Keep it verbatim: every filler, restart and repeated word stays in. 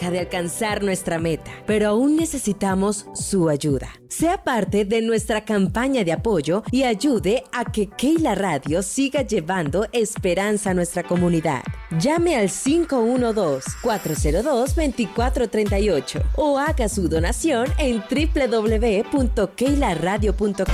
de alcanzar nuestra meta, pero aún necesitamos su ayuda. Sea parte de nuestra campaña de apoyo y ayude a que Keila Radio siga llevando esperanza a nuestra comunidad. Llame al cinco uno dos, cuatro cero dos, dos cuatro tres ocho o haga su donación en doble u doble u doble u punto keila radio punto com.